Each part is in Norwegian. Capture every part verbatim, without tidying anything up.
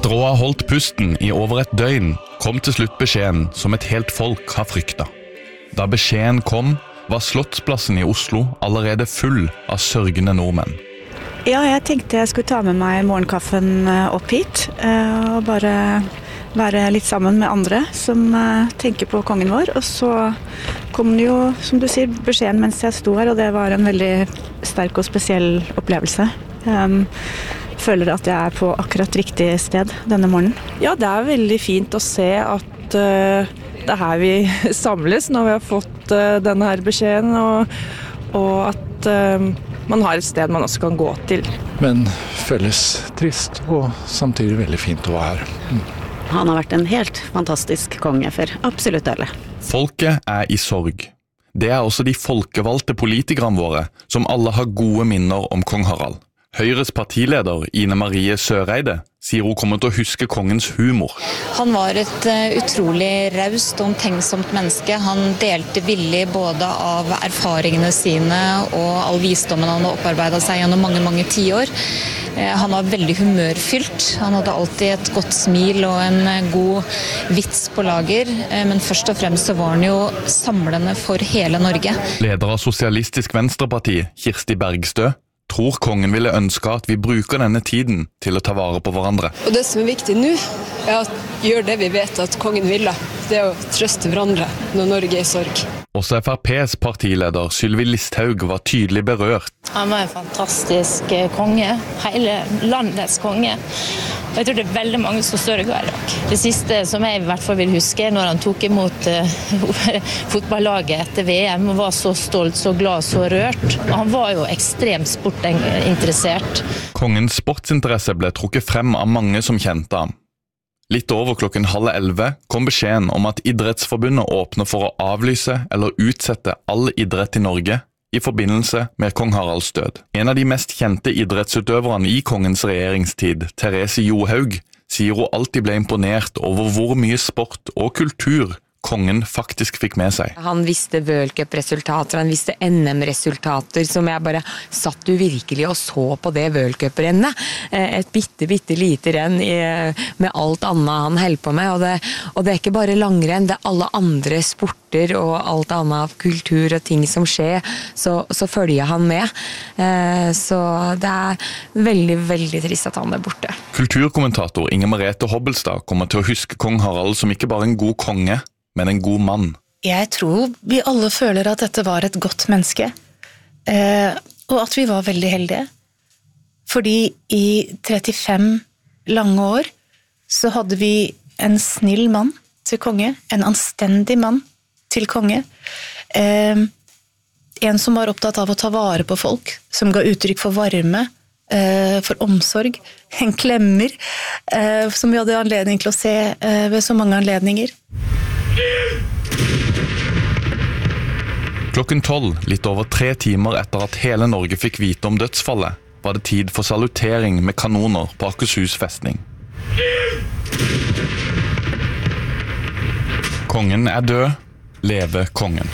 Etter å ha holdt pusten i over et døgn, kom til slutt beskjeden som et helt folk har fryktet. Da beskjeden kom, var Slottsplassen i Oslo allerede full av sørgende nordmenn. Ja, jeg tenkte jeg skulle ta med meg morgenkaffen opp hit, og bare være litt sammen med andre som tenker på kongen vår. Og så kom det jo, som du sier, beskjeden mens jeg sto her, og det var en veldig sterk og spesiell opplevelse. Jeg føler at jeg er på akkurat riktig sted denne morgenen. Ja, det er veldig fint å se at uh, det er her vi samles når vi har fått uh, denne her beskjeden, og, og at uh, man har et sted man også kan gå til. Men føles trist og samtidig veldig fint å være her. Mm. Han har vært en helt fantastisk konge for absolutt alle. Folket er i sorg. Det er også de folkevalgte politikerne våre, som alle har gode minner om kong Harald. Høyres partileder, Ine Marie Søreide, sier hun kommer til å huske kongens humor. Han var et uh, utrolig raust og omtenksomt menneske. Han delte villig både av erfaringene sine og all visdommen han hadde opparbeidet seg gjennom mange, mange tiår. Uh, han var veldig humørfylt. Han hadde alltid et godt smil og en uh, god vits på lager. Uh, men først og fremst så var han jo samlende for hele Norge. Leder av Sosialistisk Venstreparti, Kirsti Bergstø, tror kongen ville ønske at vi bruker denne tiden til å ta vare på hverandre. Og det som er viktig nå, er å gjøre det vi vet at kongen ville. Det er å trøste hverandre når Norge er i sorg. Også F R P's partileder Sylvi Listhaug var tydelig berørt. Han var en fantastisk konge, hele landets konge. Og jeg tror det er veldig mange som sørger i dag. Det siste som jeg i hvert fall vil huske, når han tok imot uh, fotballaget etter V M, og var så stolt, så glad, så rørt. Og han var jo ekstremt sportinteressert. Kongens sportsinteresse ble trukket frem av mange som kjente ham. Litt over klokken halv elleve kom beskjeden om at Idrettsforbundet åpner for å avlyse eller utsette all idrett i Norge i forbindelse med kong Haralds død. En av de mest kjente idrettsutøverne i kongens regjeringstid, Therese Johaug, sier hun alltid ble imponert over hvor mye sport og kultur kongen faktisk fikk med seg. Han visste World Cup-resultater, han visste N M-resultater, som jeg bare satt du virkelig og så på det World Cup-rennet. Et bitte, bitte lite renn i, med alt annet han held på med, og det, og det er ikke bare langrenn, det er alle andre sporter og alt annet av kultur og ting som skjer, så, så følger han med. Så det er veldig, veldig trist at han er borte. Kulturkommentator Inger Merete Hobbelstad kommer til å huske kong Harald som ikke bare en god konge, men en god mann. Jeg tror vi alle føler at dette var et godt menneske, eh, og at vi var veldig heldige. Fordi i trettifem lange år så hadde vi en snill mann til konge, en anstendig mann til konge, eh, en som var opptatt av å ta vare på folk, som ga uttrykk for varme, eh, for omsorg, en klemmer, eh, som vi hadde anledning til å se eh, ved så mange anledninger. Klokken tolv, litt over tre timer etter at hele Norge fikk vite om dødsfallet, var det tid for salutering med kanoner på Akershus festning. Kongen er død, leve kongen.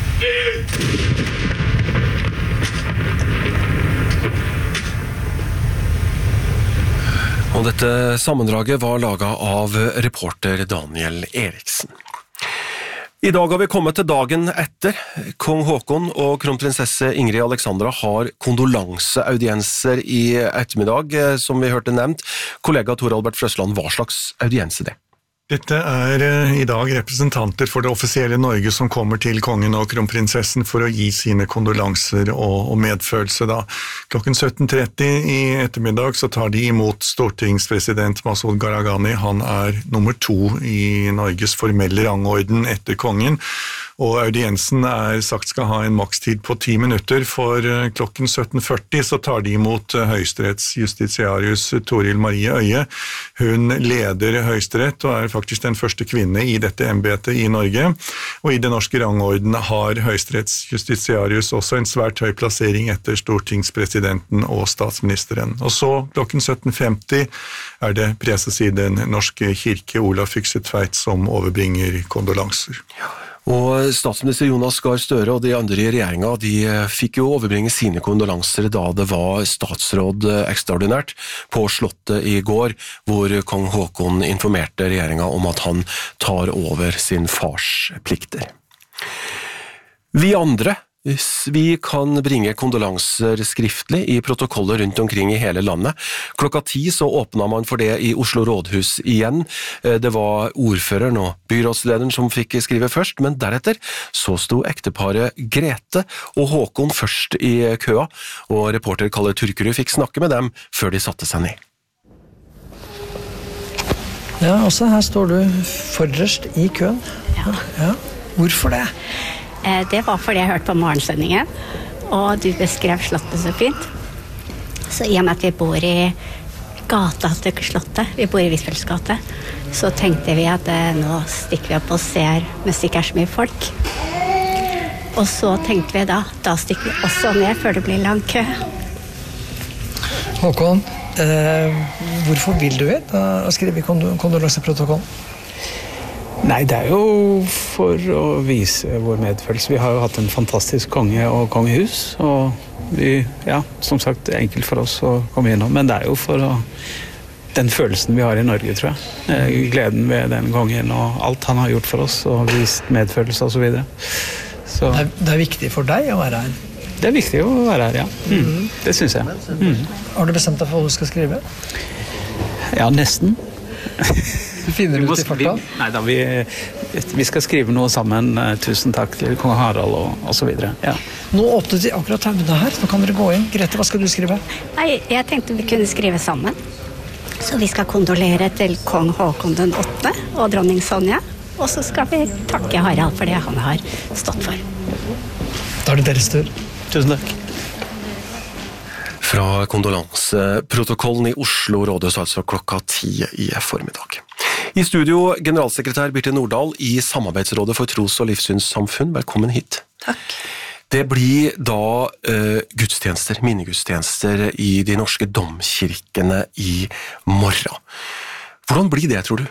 Og dette sammendraget var laget av reporter Daniel Eriksen. I dag har vi kommet til dagen etter. Kong Håkon og kronprinsesse Ingrid Alexandra har kondolanseaudienser i ettermiddag, som vi hørte nevnt. Kollega Tor Albert Frøsland, hva slags audiense det? Dette er uh, i dag representanter for det offisielle Norge som kommer til kongen og kronprinsessen for å gi sine kondolanser og, og medfølelse. Da. Klokken sytten tretti i ettermiddag så tar de imot stortingspresident Masud Gharahkhani. Han er nummer to i Norges formelle rangorden etter kongen. Og audiensen er sagt skal ha en makstid på ti minutter, for uh, klokken sytten førti så tar de imot uh, Høyesteretts justitiarius Toril Marie Øye. Hun leder Høyesterett og er faktisk den første kvinne i dette embetet i Norge, og i den norske rangorden har Høyesteretts justitiarius også en svært høy plassering etter stortingspresidenten og statsministeren. Og så klokken sytten femti er det preses i den norske kirke Olav Fykse Tveit som overbringer kondolanser. Ja. Og statsminister Jonas Gahr Støre og de andre i regjeringa, de fikk jo overbringe sine kondolanser da det var statsråd ekstraordinært på Slottet i går, hvor kong Haakon informerte regjeringa om at han tar over sin fars plikter. Vi andre, vi kan bringe kondolanser skriftlig i protokoller rundt omkring i hele landet. Klokka ti så åpnet man for det i Oslo rådhus igjen. Det var ordføreren og byrådslederen som fikk skrive først, men deretter så sto ekteparet Grete og Håkon først i køa, og reporter Kalle Turkerud fikk snakke med dem før de satte seg ned. Ja, også her står du forrest i køen. Ja. Ja. Hvorfor det? Det var fordi jeg hørte på morgensendingen, og du beskrev Slottet så fint. Så i og med at vi bor i gata til Slottet, vi bor i Visfelds gate, så tenkte vi at nå stikker vi opp og ser mens det ikke er så mye folk. Og så tenkte vi da, da stikker vi også ned før det blir lang kø. Håkon, eh, hvorfor vil du da skrive i kondolanseprotokollen? Nei, det er jo for å vise vår medfølelse. Vi har jo hatt en fantastisk konge og kongehus, og vi, ja, som sagt, det er enkelt for oss å komme innom, men det er jo for å, den følelsen vi har i Norge, tror jeg. Gleden ved den kongen og alt han har gjort for oss, og vist medfølelse og så videre. Så det, er, det er viktig for deg å være her? Det er viktig å være her, ja. Mm, det synes jeg. Mm. Har du bestemt deg for hva du skal skrive? Ja, nesten. Du finner ut i farta? Nei da, vi, vi skal skrive noe sammen. Tusen takk til kong Harald og, og så videre. Ja. Nå åpnet de akkurat taubene her. Nå kan dere gå inn. Grete, hva skal du skrive? Nei, jeg tenkte vi kunne skrive sammen. Så vi skal kondolere til kong Haakon den åttende og dronning Sonja. Og så skal vi takke Harald for det han har stått for. Da er det deres tur. Tusen takk. Fra kondolanseprotokollen i Oslo rådhus, altså klokka ti i formiddag. I studio, generalsekretær Birte Nordahl i Samarbeidsrådet for tros- og livssynssamfunn. Velkommen hit. Takk. Det blir da uh, gudstjenester, minnegudstjenester i de norske domkirkene i morgen. Hvordan blir det, tror du?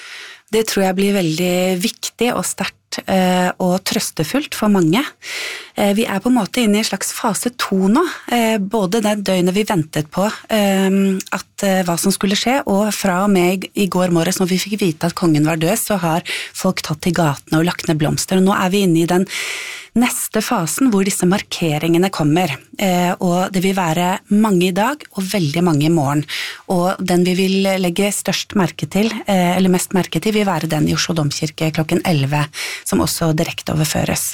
Det tror jeg blir veldig viktig og sterkt eh, og trøstefullt for mange. Eh, vi er på en måte inne i en slags fase to nå, eh, både det døgnet vi ventet på eh, at, eh, hva som skulle skje, og fra og med i, i går morges når vi fikk vite at kongen var død, så har folk tatt til gatene og lagt ned blomster, og nå er vi inne i den neste fasen hvor disse markeringene kommer, eh, og det vil være mange i dag og veldig mange i morgen, og den vi vil legge størst merke til, eh, eller mest merke til, vil være den i Oslo Domkirke klokken elleve, som også direkte overføres.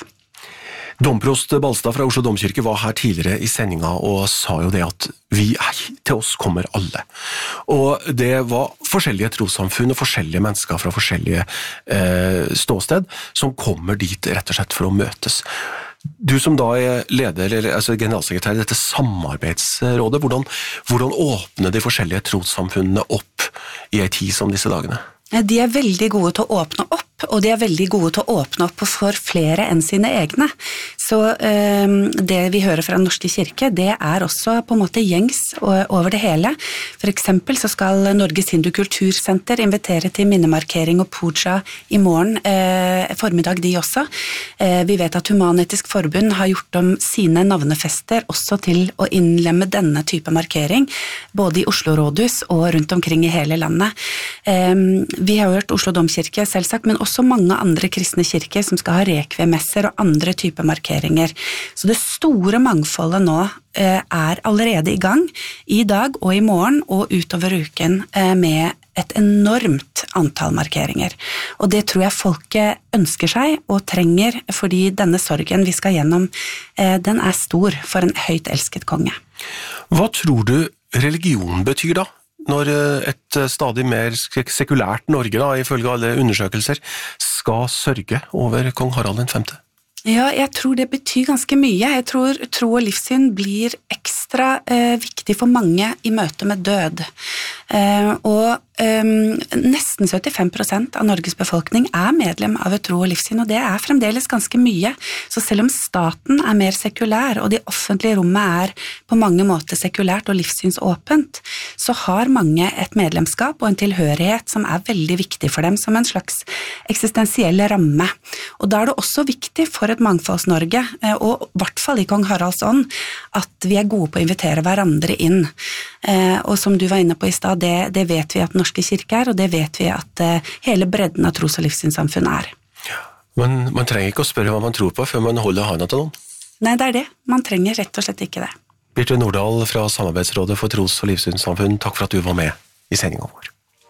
Domprost Balstad fra Oslo Domkirke var her tidligere i sendinga og sa jo det at vi er, til oss kommer alle. Og det var forskjellige trossamfunn og forskjellige mennesker fra forskjellige eh, ståsted som kommer dit rett og slett for å møtes. Du som da er leder, eller altså generalsekretær i dette samarbeidsrådet, hvordan, hvordan åpner de forskjellige trossamfunnene opp i en tid som disse dagene? De er veldig gode til å åpne opp, og de er veldig gode til å åpne opp for flere enn sine egne. Så um, det vi hører fra Den norske kirke, det er også på en måte gjengs over det hele. For eksempel så skal Norges Hindu Kultursenter invitere til minnemarkering og puja i morgen eh, formiddag de også. Eh, vi vet at Human-Etisk Forbund har gjort om sine navnefester også til å innlemme denne type markering, både i Oslo rådhus og rundt omkring i hele landet. Eh, vi har hørt Oslo Domkirke selvsagt, men også mange andre kristne kirker som skal ha rekvemesser og andre typer markeringer. Så det store mangfoldet nå eh, er allerede i gang i dag og i morgen og utover uken eh, med et enormt antall markeringer. Og det tror jeg folket ønsker seg og trenger, fordi denne sorgen vi skal gjennom, eh, den er stor for en høyt elsket konge. Hva tror du religion betyr da? Når et stadig mer sekulært Norge, da, ifølge alle undersøkelser, skal sørge over kong Harald den femte? Ja, jeg tror det betyr ganske mye. Jeg tror tro og livssyn blir ekstra eh, viktig for mange i møte med død. Eh, og Um, nesten syttifem prosent av Norges befolkning er medlem av et tro og livssyn, og det er fremdeles ganske mye. Så selv om staten er mer sekulær, og det offentlige rommet er på mange måter sekulært og livssynsåpent, så har mange et medlemskap og en tilhørighet som er veldig viktig for dem, som en slags eksistensiell ramme. Og da er det også viktig for et Mangfolds-Norge, og i hvert fall i Kong Haralds ånd, at vi er gode på å invitere hverandre inn. Og som du var inne på i stad, det, det vet vi at Norske kirke er, og det vet vi at uh, hele bredden av tros- og livssynssamfunn er. Men man trenger ikke å spørre hva man tror på før man holder hånda til noen. Nei, det er det. Man trenger rett og slett ikke det. Birte Nordahl fra Samarbeidsrådet for tros- og livssynssamfunn, takk for at du var med i sendingen vår.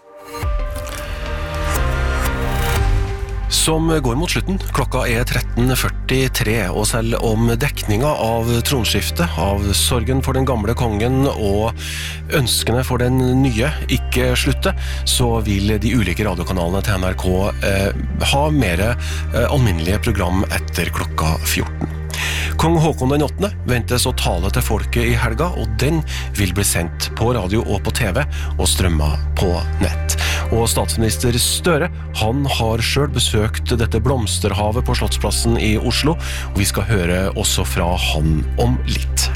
Som går mot slutten, klokka er tretten førtitre, og selv om dekninga av tronskiftet, av sorgen for den gamle kongen og ønskene for den nye ikke slutte, så vil de ulike radiokanalene til N R K eh, ha mer eh, alminnelige program etter klokka fjorten. Kong Håkon den åttende ventes å tale til folket i helga, og den vil bli sendt på radio og på T V og strømma på nett. Og statsminister Støre, han har selv besøkt dette blomsterhavet på Slottsplassen i Oslo, og vi skal høre også fra han om litt.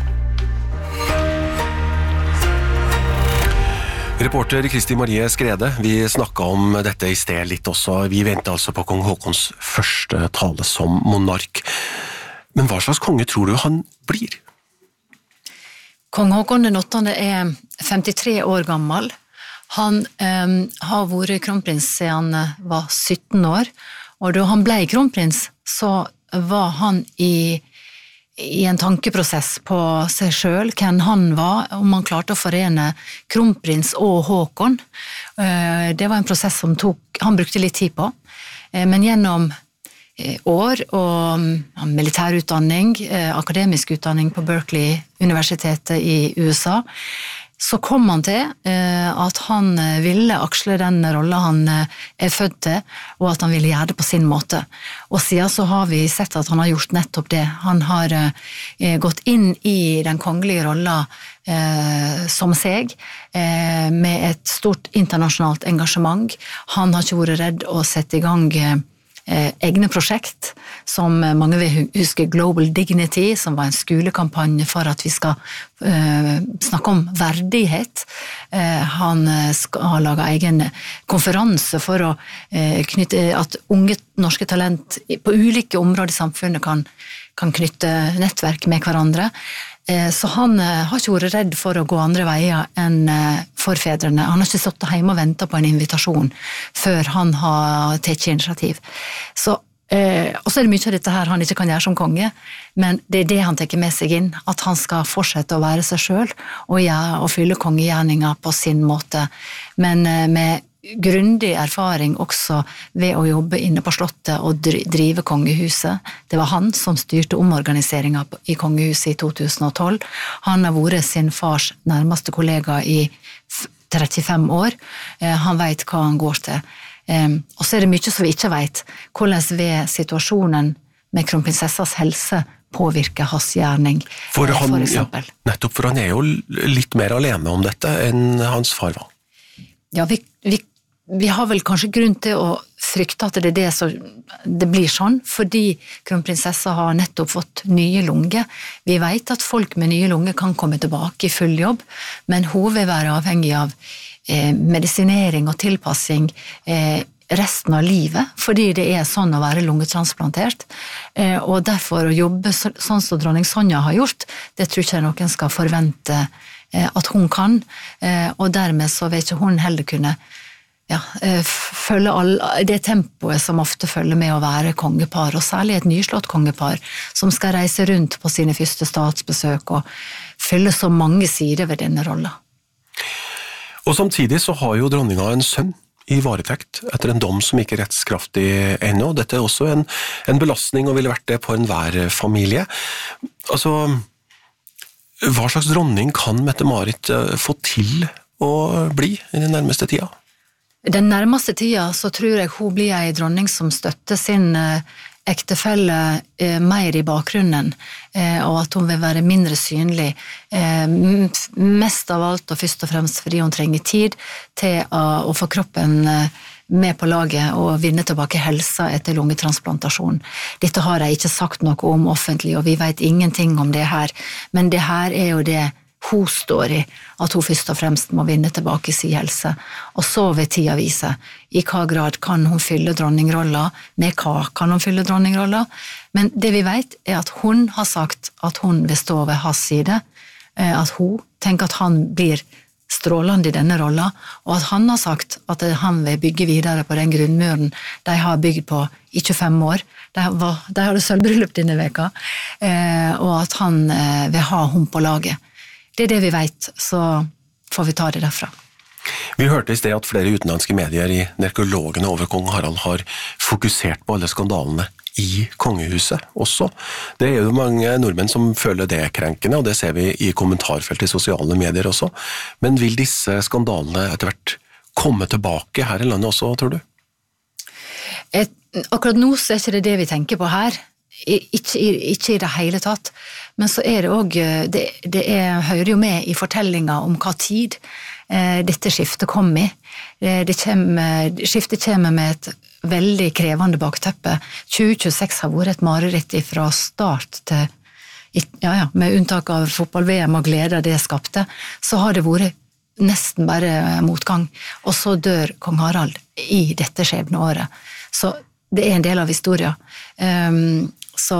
Reporter Kristi Marie Skrede, vi snakket om dette i sted litt også. Vi venter altså på kong Håkons første tale som monark. Men hva slags konge tror du han blir? Kong Håkon den åttende er femtitre år gammel. Han um, har vært kronprins siden han var sytten år, og da han ble kronprins, så var han i, i en tankeprosess på seg selv, hvem han var, om han klarte å forene kronprins og Håkon. Uh, det var en prosess som tok, han brukte litt tid på, uh, men gjennom år og militærutdanning, akademisk utdanning på Berkeley-universitetet i U S A, så kom han til at han ville aksle den rollen han er født til, og at han ville gjøre det på sin måte. Og siden så har vi sett at han har gjort nettopp det. Han har gått inn i den kongelige rollen som seg, med et stort internasjonalt engasjement. Han har ikke vært redd å sette i gang egne prosjekt, som mange vil huske Global Dignity, som var en skolekampanje for at vi skal uh, snakke om verdighet. Uh, han skal ha laget egen konferanse for å uh, knytte at unge norske talent på ulike områder i samfunnet kan, kan knytte nettverk med hverandre. Så han har ikke vært redd for å gå andre veier enn forfedrene. Han har ikke stått hjemme og ventet på en invitasjon før han har tatt initiativ. Så, eh, og så er det mye av dette her han ikke kan gjøre som konge, men det er det han tenker med seg inn, at han skal fortsette å være seg selv og, gjøre, og fylle kongegjerninga på sin måte, men eh, med grundig erfaring også ved å jobbe inne på slottet og drive kongehuset. Det var han som styrte omorganiseringen i kongehuset i to tusen og tolv. Han har vært sin fars nærmeste kollega i trettifem år. Han vet hva han går til. Og så er det mye som vi ikke vet. Hvordan ved situasjonen med kronprinsessas helse påvirker hans gjerning, for, han, for eksempel. Ja, nettopp, for han er jo litt mer alene om dette enn hans far var. Ja, vi, vi, vi har vel kanskje grunn til å frykte at det er det som det blir sånn, fordi kronprinsessa har nettopp fått nye lunger. Vi vet at folk med nye lunger kan komme tilbake i full jobb, men hun vil være avhengig av eh, medisinering og tilpassing eh, resten av livet, fordi det er sånn å være lungetransplantert, eh, og derfor å jobbe så, sånn som dronning Sonja har gjort, det tror ikke noen skal forvente at hun kan, og dermed så vil ikke hun heller kunne ja, følge all, det tempoet som ofte følger med å være kongepar, og særlig et nyslått kongepar som skal reise rundt på sine første statsbesøk og fylle så mange sider ved denne rollen. Og samtidig så har jo dronninga en sønn i varetekt etter en dom som ikke er rettskraftig ennå. Dette er også en, en belastning og ville vært det på enhver familie. Altså, hva slags dronning kan Mette-Marit få til å bli i den nærmeste tida? Den nærmeste tida så tror jeg hun blir en dronning som støtter sin ektefelle eh, mer i bakgrunnen, eh, og at hun vil være mindre synlig, eh, mest av alt og først og fremst fordi hun trenger tid til å, å få kroppen eh, med på laget og vinne tilbake helsa etter lungetransplantasjon. Dette har jeg ikke sagt noe om offentlig, og vi vet ingenting om det her, men det her er jo det hun står i, at hun først og fremst må vinne tilbake sin helse. Og så vil tida vise i hva grad kan hun fylle dronningrolla, med hva kan hun fylle dronningrolla, men det vi vet er at hun har sagt at hun vil stå ved hans side, at hun tenker at han blir strålende i denne rolla, og at han har sagt at han vil bygge videre på den grunnmuren de har bygd på i tjuefem år. De, var, de hadde sølvbryllup denne veka, og at han vil ha hun på laget. Det er det vi vet, så får vi ta det derfra. Vi hørte i sted at flere utenlandske medier i nekrologene over kong Harald har fokusert på alle skandalene i kongehuset også. Det er jo mange nordmenn som føler det krenkende, og det ser vi i kommentarfelt i sosiale medier også. Men vil disse skandalene etter hvert komme tilbake her i landet også, tror du? Et, akkurat nå så er ikke det det vi tenker på her. Ikke, ikke i det hele tatt, men så er det også, det, det er, hører jo med i fortellinga om hva tid eh, dette skiftet kom i. Eh, det kommer, skiftet kommer med et veldig krevende bakteppe. tjue tjueseks har vært et mareritt fra start til, ja, ja, med unntak av fotball-V M og glede det skapte, så har det vært nesten bare motgang, og så dør kong Harald i dette skjebneåret. Så det er en del av historien. Um, så,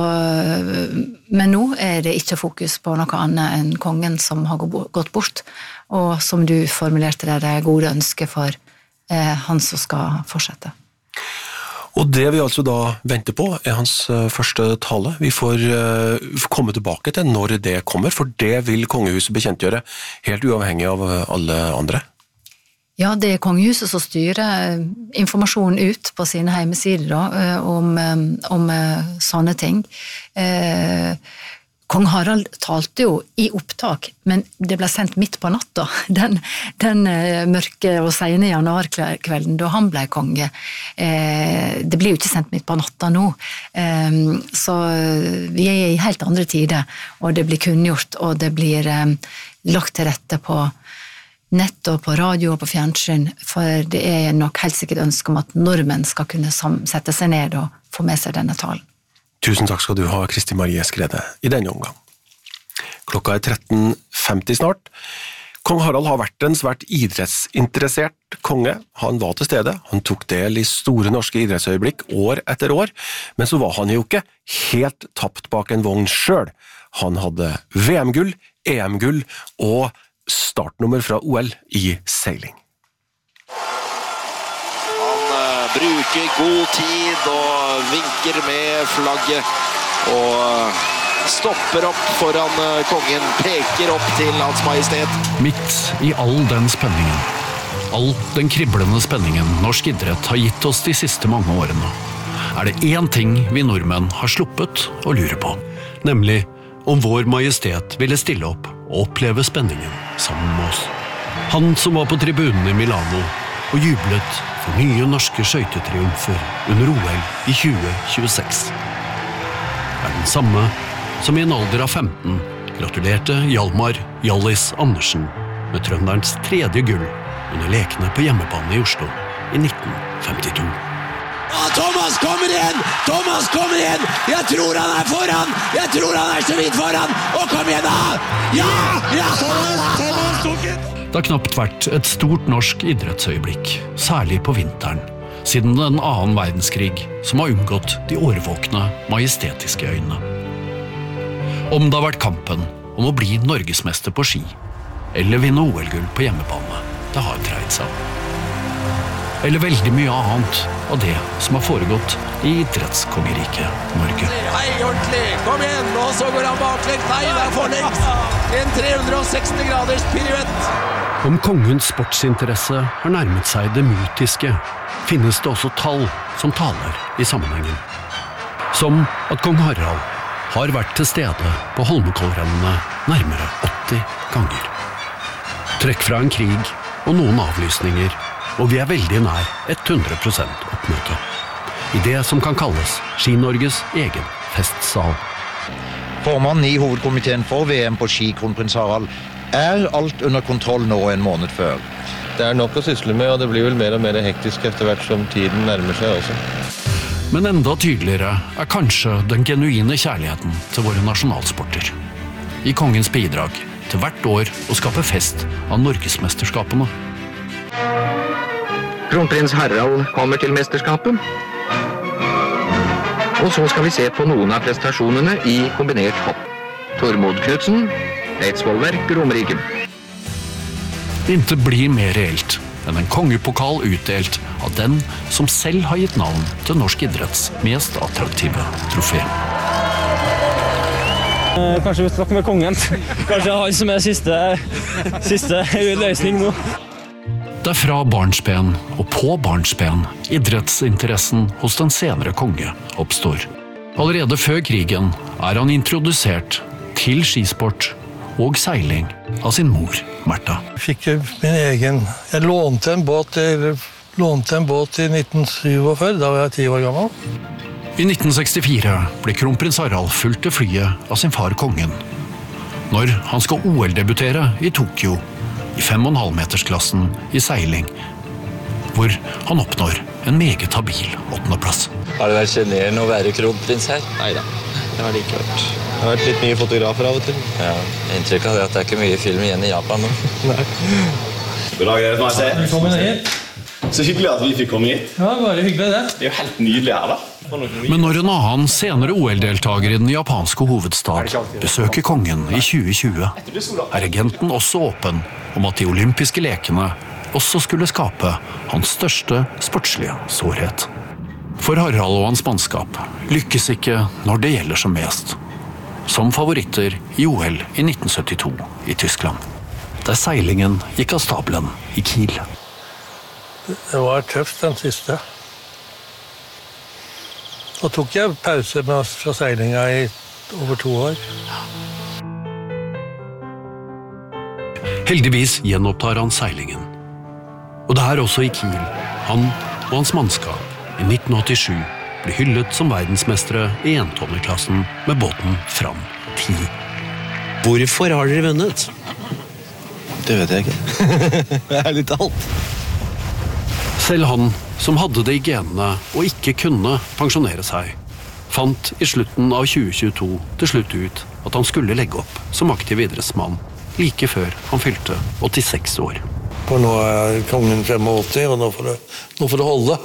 men nå er det ikke fokus på noe annet enn kongen som har gått bort, og som du formulerte det, det gode ønske for eh, han som skal fortsette. Og det vi altså da venter på er hans første tale. Vi får uh, komme tilbake til når det kommer, for det vil kongehuset bekjentgjøre, helt uavhengig av alle andre. Ja, det er kongehuset som styrer informasjonen ut på sine hjemmesider da, om, om sånne ting. Eh, Kong Harald talte jo i opptak, men det ble sendt midt på natta, den, den mørke og sene januarkvelden da han ble konge. Eh, det blir jo ikke sendt midt på natta nå, eh, så vi er i helt andre tider, og det blir kunngjort, og det blir eh, lagt til rette på nett og på radio og på fjernsyn, for det er nok helt sikkert ønske om at nordmenn skal kunne sette seg ned og få med seg denne talen. Tusen takk skal du ha, Kristi Marie Skrede, i denne omgang. Klokka er tretten femti snart. Kong Harald har vært en svært idrettsinteressert konge. Han var til stede, han tok del i store norske idrettsøyeblikk år etter år, men så var han jo ikke helt tapt bak en vogn selv. Han hadde V M-gull, E M-gull og startnummer fra O L i seiling. Han uh, bruker god tid og vinker med flagget og stopper opp foran uh, kongen, peker opp til hans majestet. Midt i all den spenningen, all den kriblende spenningen norsk idrett har gitt oss de siste mange årene, er det én ting vi nordmenn har sluppet å lure på, nemlig om vår majestet ville stille opp og oppleve spenningen sammen med oss. Han som var på tribunen i Milano og jublet for nye norske skøytetriumfer under O L i tjue tjueseks. Er den samme som i en alder av femten gratulerte Hjalmar Hjallis Andersen med trønderens tredje gull under lekene på hjemmebane i Oslo i nitten femtito. Ja, Thomas kommer igjen! Thomas kommer igjen! Jeg tror han er foran! Jeg tror han er så vidt foran! Og kom igjen da! Ja! Ja! Thomas, Thomas tok den! Det har knapt vært et stort norsk idrettsøyeblikk, særlig på vinteren, siden den annen verdenskrig som har unngått de årvåkne, majestetiske øynene. Om det har vært kampen om å bli norgesmester på ski, eller vinne O L-gull på hjemmebane, det har dreid seg om. Eller veldig mye annet av det som har foregått i idrettskongeriket Norge. Hei, ordentlig! Kom igjen! Og så går han baklengs. Nei, det er forlengst! En tre hundre og seksti graders piruett. Om kongens sportsinteresse har nærmet seg det mytiske, finnes det også tall som taler i sammenhengen. Som at kong Harald har vært til stede på Holmenkollrennene nærmere åtti ganger. Trekk fra en krig og noen avlysninger, og vi er veldig nær hundre prosent oppmøte. I det som kan kalles Ski-Norges egen festsal. Formannen i hovedkomiteen for V M på ski, kronprins Harald, er alt under kontroll nå en måned før. Det er nok å sysle med, og det blir vel mer og mer hektisk etter hvert som tiden nærmer seg også. Men enda tydeligere er kanskje den genuine kjærligheten til våre nasjonalsporter. I kongens bidrag til hvert år å skape fest av Norgesmesterskapene. Kronprins Harald kommer til mesterskapet. Og så skal vi se på noen av prestasjonene i kombinert hopp. Tormod Knudsen, Eidsvollverk, Romerike. Intet blir mer reelt enn en kongepokal utdelt av den som selv har gitt navn til norsk idretts mest attraktive trofé. Kanskje vi snakker med kongen. Kanskje han som er siste, siste løsning nå. Det er fra barnsben og på barnsben idrettsinteressen hos den senere konge oppstår. Allerede før krigen er han introdusert til skisport og seiling av sin mor, Märtha. Jeg fikk min egen, jeg lånte en båt, jeg lånte en båt i nitten syttiåtte, da var jeg ti år gammel. I nitten sekstifire ble kronprins Harald fulgt til flyet av sin far kongen. Når han skal O L-debutere i Tokyo, i fem og en halv metersklassen i seiling, hvor han oppnår en meget habil åttendeplass. Har det vært generende å være kronprins her? Neida, det har det ikke vært. Det har vært litt mye fotografer av og til. Ja, inntrykk av det at det er ikke mye film igjen i Japan nå. Nei. God dag, det må jeg si. Velkommen hit. Så hyggelig at vi fikk komme hit. Ja, bare hyggelig det. Det er jo helt nydelig her da. Men når en annen senere O L-deltager i den japanske hovedstad besøker kongen i tjue tjue, er regenten også åpen om at de olympiske lekene også skulle skape hans største sportslige sårhet. For Harald og hans mannskap lykkes ikke når det gjelder som mest. Som favoritter i O L i nitten syttito i Tyskland, der seilingen gikk av stabelen i Kiel. Det var tøft den siste. Da tok jeg pause med fra seilinga i over to år. Heldigvis gjenopptar han seilingen. Og det er også i Kiel, han og hans mannskap i nitten åttisju ble hyllet som verdensmestere i entonneklassen med båten Fram ti. Hvorfor har dere vunnet? Det vet jeg ikke. Det er litt alt. Selv han, som hadde det i genene og ikke kunne pensjonere seg, fant i slutten av tjue tjueto til slutt ut at han skulle legge opp som aktiv idrettsmann like før han fylte åttiseks år. For nå er kongen åttifem, og nå får det, nå får det holde.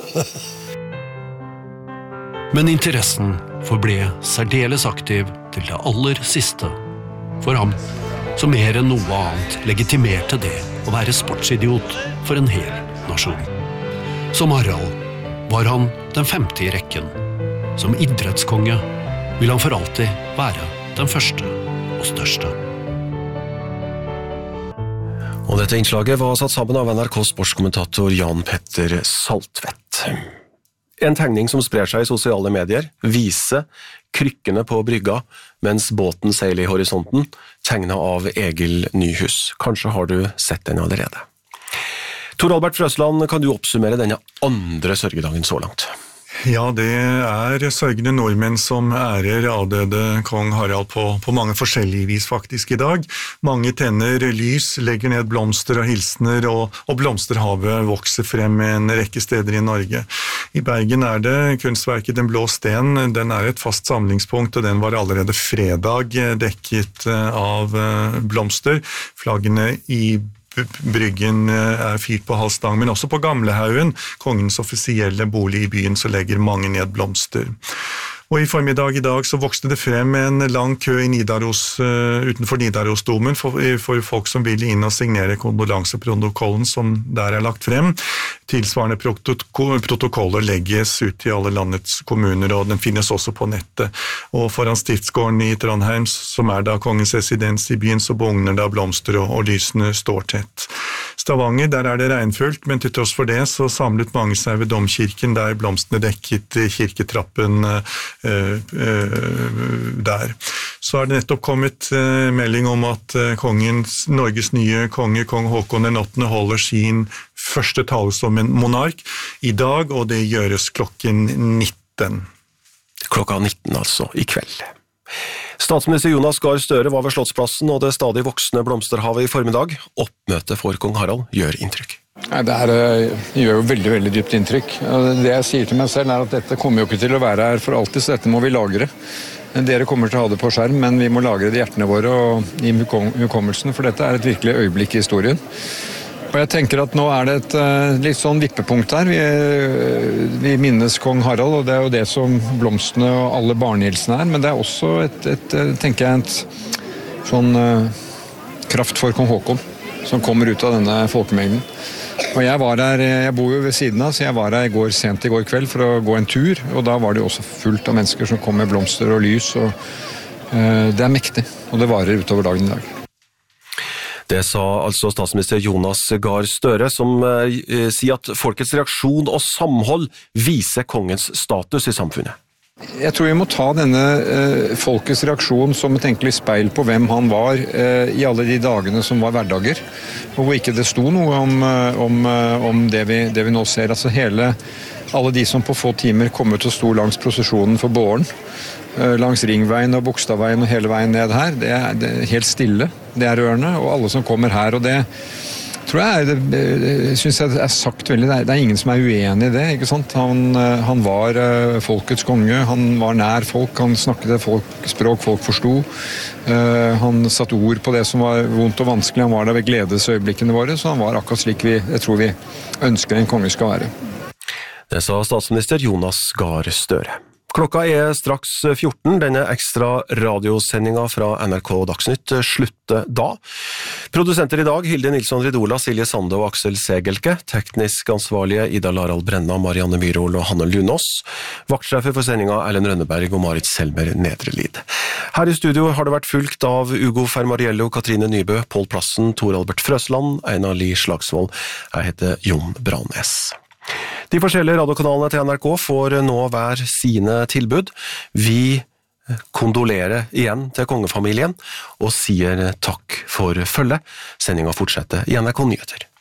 Men interessen forble særdeles aktiv til det aller siste. For ham, som mer enn noe annet legitimerte det å være sportsidiot for en hel nasjon. Som Harald var han den femte i rekken. Som idrettskonge vil han for alltid være den første og største. Og dette innslaget var satt sammen av N R K sportskommentator Jan Petter Saltvedt. En tegning som sprer seg i sosiale medier viser krykkene på brygga mens båten seiler i horisonten, tegnet av Egil Nyhus. Kanskje har du sett den allerede. Tor Albert Frøsland, kan du oppsummere denne andre sørgedagen så langt? Ja, det er sørgende nordmenn som ærer avdøde kong Harald på, på mange forskjellige vis faktisk i dag. Mange tenner lys, legger ned blomster og hilsener, og, og blomsterhavet vokser frem en rekke steder i Norge. I Bergen er det kunstverket Den blå sten. Den er et fast samlingspunkt, og den var allerede fredag dekket av blomster. Flaggene i Bryggen er fyrt på halv stang, men også på Gamlehaugen, kongens offisielle bolig i byen, så legger mange ned blomster. Og i formiddag i dag så vokste det frem en lang kø i Nidaros, uh, utenfor Nidarosdomen for, for folk som ville inn og signere kondolanseprotokollen som der er lagt frem. Tilsvarende protokoller legges ut i alle landets kommuner, og den finnes også på nettet. Og foran Stiftsgården i Trondheim, som er da kongens residens i byen, så bugner da blomster og, og lysene står tett. Stavanger, der er det regnfullt, men til tross for det så samlet mange seg ved domkirken, der blomstene dekket kirketrappen uh, uh, uh, der. Så er det nettopp kommet uh, melding om at uh, kongens, Norges nye konge, kong Håkon den åttende, holder sin første tale som en monark i dag, og det gjøres klokken nitten. Klokka nitten altså, i kveld. Statsminister Jonas Gahr Støre var ved Slottsplassen og det stadig voksende blomsterhavet i formiddag. Oppmøtet for kong Harald gjør inntrykk. Nei, det her gjør jo veldig, veldig dypt inntrykk. Det jeg sier til meg selv er at dette kommer jo ikke til å være her for alltid, så dette må vi lagre. Dere kommer til å ha det på skjerm, men vi må lagre det i hjertene våre og i hukommelsen, for dette er et virkelig øyeblikk i historien. Og jeg tenker at nå er det et litt sånn vippepunkt her. Vi, vi minnes kong Harald, og det er jo det som blomstene og alle barnehilsene er, men det er også et, et tenker jeg, et sånn kraft for kong Håkon som kommer ut av denne folkemengden. Og jeg var der, jeg bor jo ved siden av, så jeg var der i går sent i går kveld for å gå en tur, og da var det jo også fullt av mennesker som kom med blomster og lys, og uh, det er mektig, og det varer utover dagen i dag. Det sa altså statsminister Jonas Gahr Støre, som uh, sier at folkets reaksjon og samhold viser kongens status i samfunnet. Jeg tror vi må ta denne eh, folkets reaksjon som et enkelt speil på hvem han var eh, i alle de dagene som var hverdager, og hvor ikke det sto noe om, om, om det, vi, det vi nå ser. Altså hele, alle de som på få timer kom ut og sto langs prosesjonen for Båren, eh, langs Ringveien og Bogstadveien og hele veien ned her, det er, det er helt stille, det er rørende, og alle som kommer her, og det tror jeg, det, det synes jeg er sagt veldig, det er, det er ingen som er uenig i det, ikke sant? Han, han var uh, folkets konge, han var nær folk, han snakket det folk, språk folk forstod, uh, han satt ord på det som var vondt og vanskelig, han var der ved gledesøyeblikkene våre, så han var akkurat slik vi, jeg tror vi ønsker en konge skal være. Det sa statsminister Jonas Gahr Støre. Klokka er straks fjorten, denne ekstra radiosendinga fra N R K Dagsnytt slutter da. Produsenter i dag, Hilde Nilsson Ridola, Silje Sande og Aksel Segelke. Teknisk ansvarlige Ida Larald Brenna, Marianne Myrhol og Hanne Lunås. Vaktsjefer for sendinga Ellen Rønneberg og Marit Selmer Nedrelid. Her i studio har det vært fulgt av Ugo Fermariello, Katrine Nybø, Pål Plassen, Tor Albert Frøsland, Einar Lie Slagsvold. Jeg heter Jon Brannes. De forskjellige radiokanalene til N R K får nå hver sine tilbud. Vi kondolerer igjen til kongefamilien og sier takk for følget. Sendinga fortsetter i N R K Nyheter.